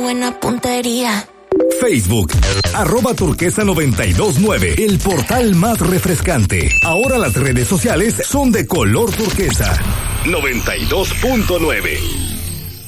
buena puntería. Facebook, @turquesa929, el portal más refrescante. Ahora las redes sociales son de color turquesa. 92.9.